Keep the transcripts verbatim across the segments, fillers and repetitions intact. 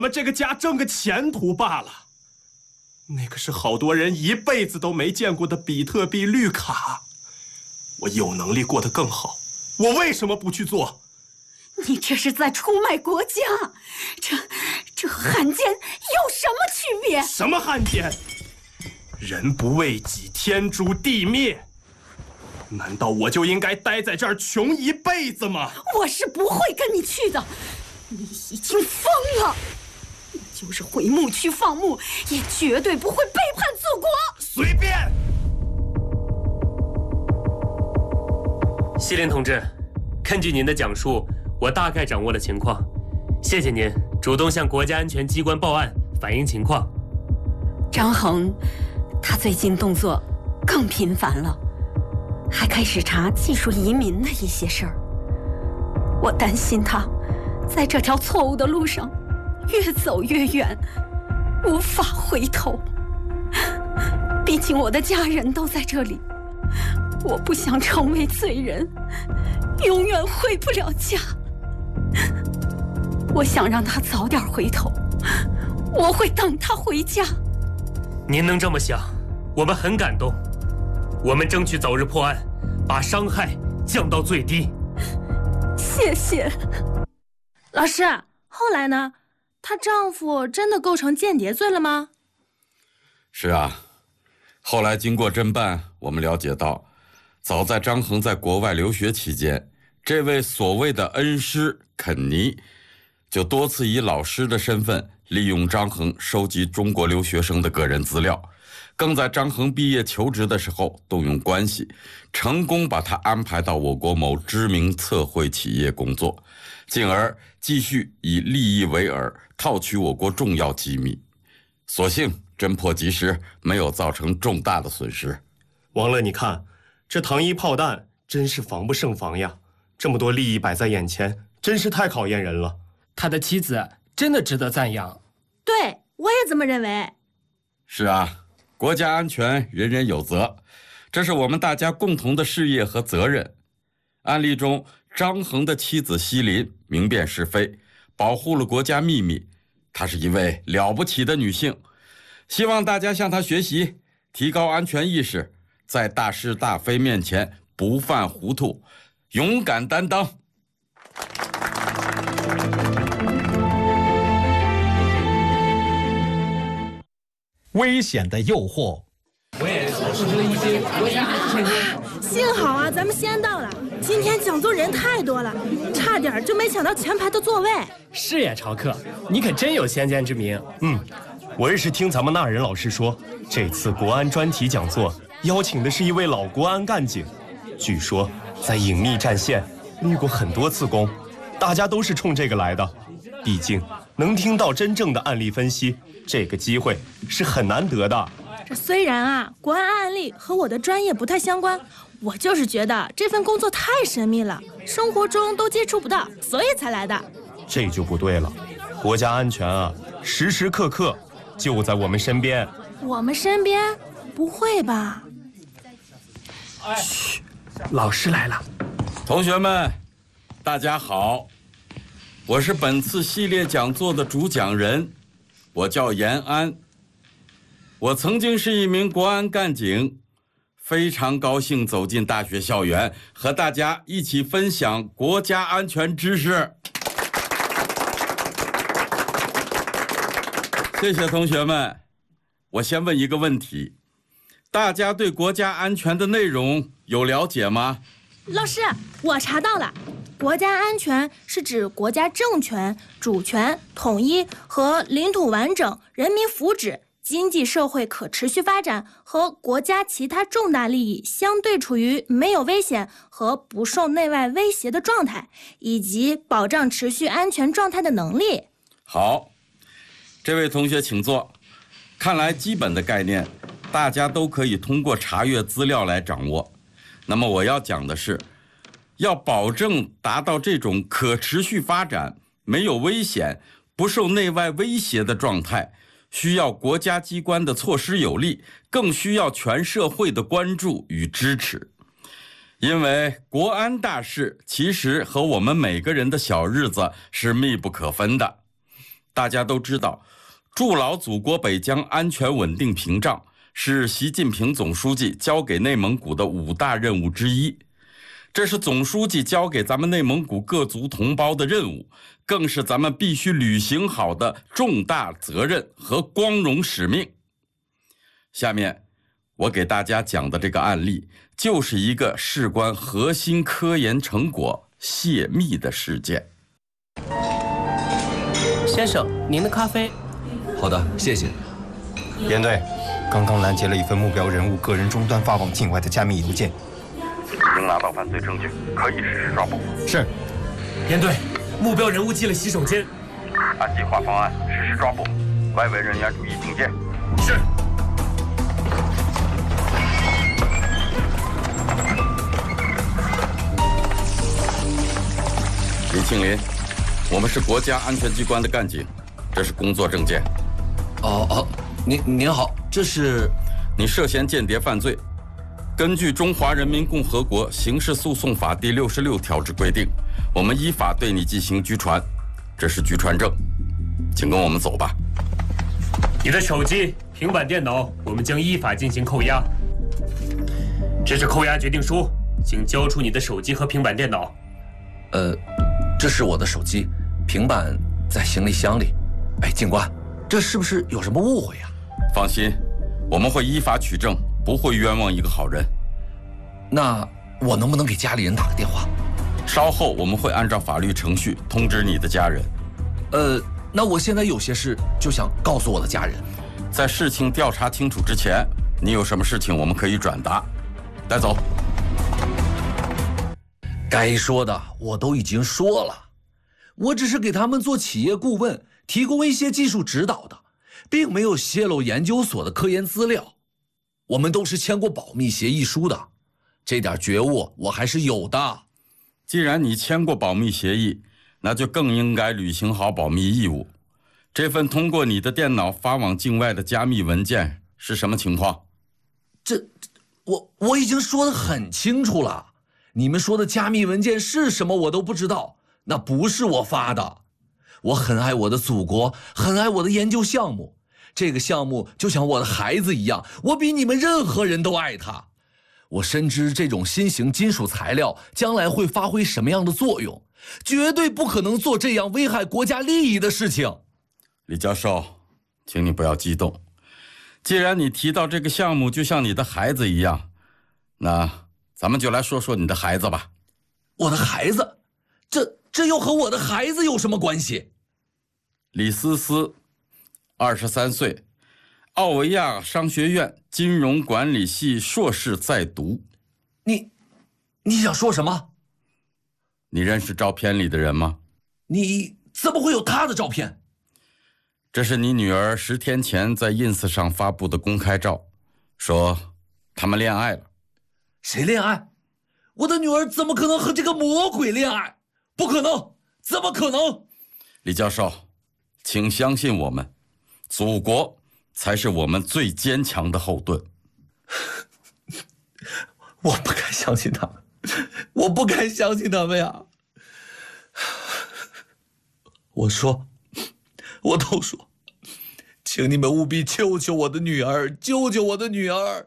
我们这个家挣个前途罢了。那可是好多人一辈子都没见过的比特币绿卡。我有能力过得更好，我为什么不去做？ 你这是在出卖国家，这这汉奸有什么区别？ 什么汉奸？人不为己，天诛地灭。难道我就应该待在这儿穷一辈子吗？ 我是不会跟你去的，你已经疯了。你就是回牧区放牧，也绝对不会背叛祖国。 随便。 西林同志，根据您的讲述，我大概掌握了情况。谢谢您主动向国家安全机关报案，反映情况。 张衡，他最近动作更频繁了，还开始查技术移民的一些事儿。我担心他在这条错误的路上越走越远，无法回头。毕竟我的家人都在这里，我不想成为罪人，永远回不了家。我想让他早点回头，我会等他回家。 您能这么想，我们很感动。我们争取早日破案，把伤害降到最低。 谢谢。 老师，后来呢？她丈夫真的构成间谍罪了吗？ 是啊，后来经过侦办，我们了解到，早在张衡在国外留学期间，这位所谓的恩师肯尼就多次以老师的身份利用张衡收集中国留学生的个人资料，更在张衡毕业求职的时候动用关系，成功把他安排到我国某知名测绘企业工作，进而继续以利益为饵，套取我国重要机密。所幸侦破及时，没有造成重大的损失。 王乐，你看，这糖衣炮弹真是防不胜防呀！这么多利益摆在眼前，真是太考验人了。 他的妻子真的值得赞扬。 对，我也这么认为。 是啊，国家安全人人有责，这是我们大家共同的事业和责任。案例中，张衡的妻子西林明辨是非，保护了国家秘密，她是一位了不起的女性。希望大家向她学习，提高安全意识，在大是大非面前不犯糊涂，勇敢担当。 危险的诱惑。 我也从事了一些国家安全。 幸好啊，咱们先到了。今天讲座人太多了，差点就没抢到前排的座位。 是呀，朝克，你可真有先见之明。 嗯，我也是听咱们那人老师说，这次国安专题讲座邀请的是一位老国安干警，据说在隐秘战线立过很多次功，大家都是冲这个来的。毕竟能听到真正的案例分析，这个机会是很难得的。 这虽然啊，国安案例和我的专业不太相关，我就是觉得这份工作太神秘了，生活中都接触不到，所以才来的。 这就不对了，国家安全啊，时时刻刻就在我们身边。 我们身边？不会吧？ 嘘，老师来了。 同学们，大家好，我是本次系列讲座的主讲人，我叫严安。我曾经是一名国安干警，非常高兴走进大学校园，和大家一起分享国家安全知识。谢谢同学们。我先问一个问题，大家对国家安全的内容有了解吗？ 老师，我查到了，国家安全是指国家政权、主权、统一和领土完整、人民福祉、经济社会可持续发展和国家其他重大利益相对处于没有危险和不受内外威胁的状态，以及保障持续安全状态的能力。 好，这位同学请坐。看来基本的概念大家都可以通过查阅资料来掌握。那么我要讲的是，要保证达到这种可持续发展、没有危险、不受内外威胁的状态，需要国家机关的措施有力，更需要全社会的关注与支持。因为国安大事其实和我们每个人的小日子是密不可分的。 大家都知道，筑牢祖国北疆安全稳定屏障是习近平总书记交给内蒙古的五大任务之一。这是总书记交给咱们内蒙古各族同胞的任务，更是咱们必须履行好的重大责任和光荣使命。下面我给大家讲的这个案例，就是一个事关核心科研成果泄密的事件。 先生，您的咖啡。 好的，谢谢。 编队，刚刚拦截了一份目标人物个人终端发往境外的加密邮件， 已经拿到犯罪证据，可以实施抓捕。 是。 编队，目标人物进了洗手间， 按计划方案实施抓捕，外围人员注意警戒。 是。 李庆林，我们是国家安全机关的干警，这是工作证件。 哦哦，您您好，这是你涉嫌间谍犯罪。根据《中华人民共和国刑事诉讼法》第六十六条之规定，我们依法对你进行拘传，这是拘传证，请跟我们走吧。 你的手机、平板电脑，我们将依法进行扣押。这是扣押决定书，请交出你的手机和平板电脑。 呃。这是我的手机，平板在行李箱里。哎，警官，这是不是有什么误会呀？ 放心，我们会依法取证，不会冤枉一个好人。 那我能不能给家里人打个电话？ 稍后我们会按照法律程序通知你的家人。 呃，那我现在有些事就想告诉我的家人。 在事情调查清楚之前，你有什么事情我们可以转达。带走。 该说的我都已经说了，我只是给他们做企业顾问，提供一些技术指导的，并没有泄露研究所的科研资料。我们都是签过保密协议书的，这点觉悟我还是有的。 既然你签过保密协议，那就更应该履行好保密义务。这份通过你的电脑发往境外的加密文件是什么情况？ 这，我我已经说得很清楚了。你们说的加密文件是什么我都不知道，那不是我发的。我很爱我的祖国，很爱我的研究项目，这个项目就像我的孩子一样，我比你们任何人都爱它。我深知这种新型金属材料将来会发挥什么样的作用，绝对不可能做这样危害国家利益的事情。 李教授，请你不要激动。既然你提到这个项目就像你的孩子一样，那咱们就来说说你的孩子吧。 我的孩子？这这又和我的孩子有什么关系？ 李思思，二十三岁，奥维亚商学院金融管理系硕士在读。 你，你想说什么？ 你认识照片里的人吗？ 你怎么会有他的照片？ 这是你女儿十天前在 ins 上发布的公开照，说他们恋爱了。 谁恋爱？我的女儿怎么可能和这个魔鬼恋爱？不可能，怎么可能？ 李教授，请相信我们，祖国才是我们最坚强的后盾。 我不该相信他们，我不该相信他们呀！我说，我都说，请你们务必救救我的女儿，救救我的女儿。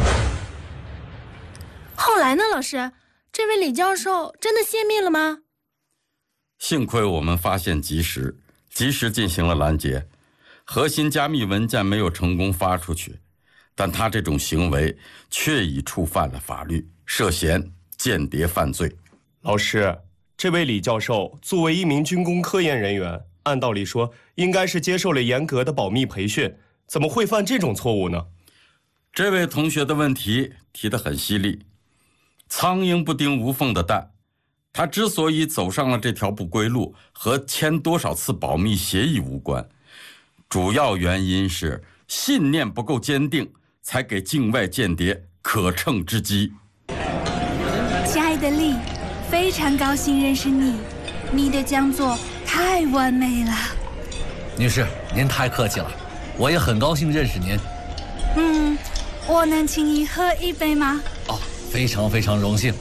后来呢，老师？这位李教授真的泄密了吗？ 幸亏我们发现及时，及时进行了拦截，核心加密文件没有成功发出去，但他这种行为却已触犯了法律，涉嫌间谍犯罪。 老师，这位李教授作为一名军工科研人员，按道理说应该是接受了严格的保密培训，怎么会犯这种错误呢？ 这位同学的问题提得很犀利。苍蝇不叮无缝的蛋，他之所以走上了这条不归路，和签多少次保密协议无关，主要原因是信念不够坚定，才给境外间谍可乘之机。 亲爱的丽，非常高兴认识你，你的讲座太完美了。 女士，您太客气了，我也很高兴认识您。 嗯，我能请你喝一杯吗？ 哦，非常非常荣幸。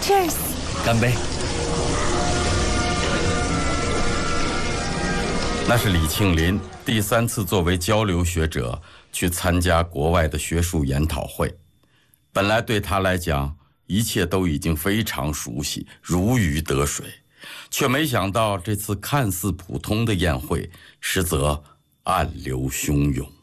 Cheers！ 干杯！ 那是李庆林第三次作为交流学者去参加国外的学术研讨会。本来对他来讲，一切都已经非常熟悉，如鱼得水，却没想到这次看似普通的宴会，实则暗流汹涌。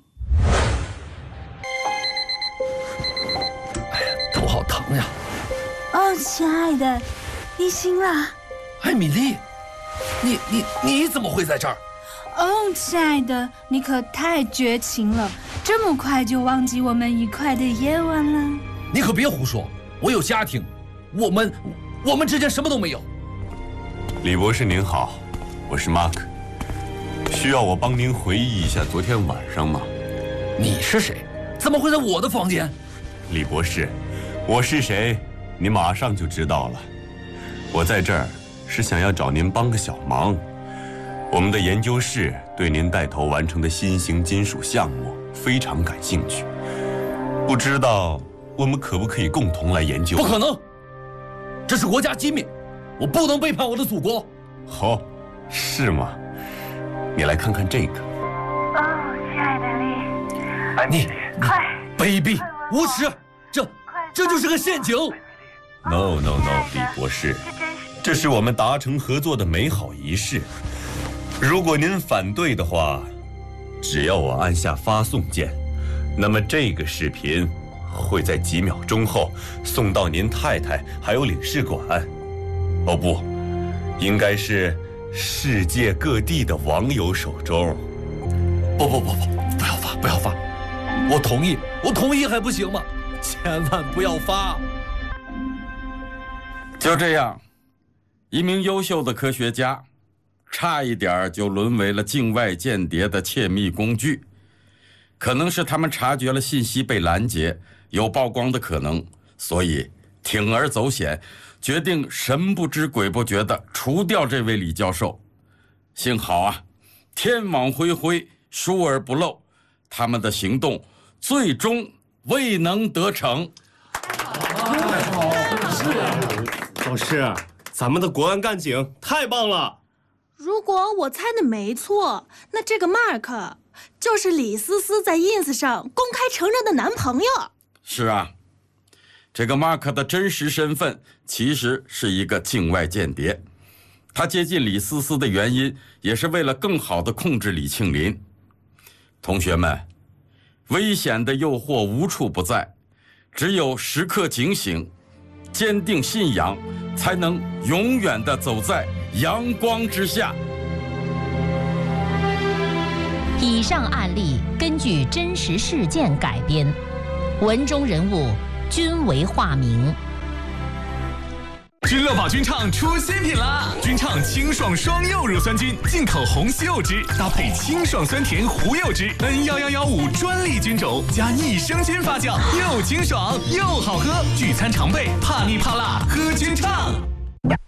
哎呀，头好疼呀！ 哦，亲爱的，你醒了。 艾米丽，你你你怎么会在这儿？ 哦，亲爱的，你可太绝情了，这么快就忘记我们愉快的夜晚了。 你可别胡说，我有家庭，我们我们之间什么都没有。 李博士您好，我是 Mark， 需要我帮您回忆一下昨天晚上吗？ 你是谁？怎么会在我的房间？ 李博士，我是谁，你马上就知道了。我在这儿是想要找您帮个小忙。我们的研究室对您带头完成的新型金属项目非常感兴趣，不知道我们可不可以共同来研究？ 不可能，这是国家机密，我不能背叛我的祖国。 哦，是吗？你来看看这个。 哦，亲爱的丽， 你快卑鄙无耻，这这就是个陷阱。 No no no， 李博士，这是我们达成合作的美好仪式。如果您反对的话，只要我按下发送键，那么这个视频会在几秒钟后送到您太太还有领事馆。哦不，应该是世界各地的网友手中。 不不不不，不要发，不要发！我同意，我同意还不行吗？千万不要发！ 就这样，一名优秀的科学家差一点就沦为了境外间谍的窃密工具。可能是他们察觉了信息被拦截，有曝光的可能，所以铤而走险，决定神不知鬼不觉地除掉这位李教授。幸好啊，天网恢恢，疏而不漏，他们的行动最终未能得逞。 老师，咱们的国安干警太棒了！ 如果我猜的没错，那这个 Mark 就是李思思在 ins 上公开承认的男朋友。 是啊，这个 Mark 的真实身份其实是一个境外间谍，他接近李思思的原因也是为了更好地控制李庆林。同学们，危险的诱惑无处不在，只有时刻警醒，坚定信仰，才能永远地走在阳光之下。 以上案例根据真实事件改编，文中人物均为化名。 君乐宝君畅出新品啦！君畅清爽双柚乳酸菌，进口红西柚汁，搭配清爽酸甜胡柚汁 N 一一一五专利菌种，加益生菌发酵，又清爽又好喝。聚餐常备，怕腻怕辣，喝君畅。